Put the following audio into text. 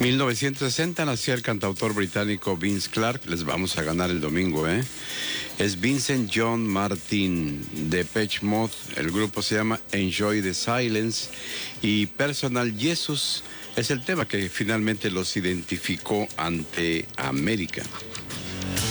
1960 nació el cantautor británico Vince Clarke. Les vamos a ganar el domingo, ¿eh? Es Vincent John Martin de Depeche Mode. El grupo se llama Enjoy the Silence. Y Personal Jesus es el tema que finalmente los identificó ante América.